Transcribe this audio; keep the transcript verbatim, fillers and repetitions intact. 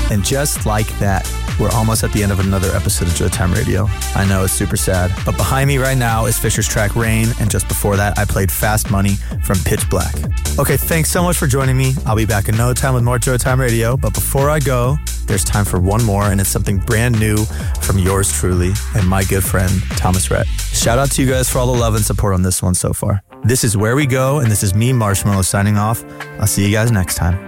And just like that, we're almost at the end of another episode of Joe Time Radio. I know it's super sad, but behind me right now is Fisher's track Rain, and just before that, I played Fast Money from Pitch Black. Okay, thanks so much for joining me. I'll be back in no time with more Joe Time Radio, but before I go, there's time for one more, and it's something brand new from yours truly and my good friend, Thomas Rhett. Shout out to you guys for all the love and support on this one so far. This is Where We Go, and this is me, Marshmallow, signing off. I'll see you guys next time.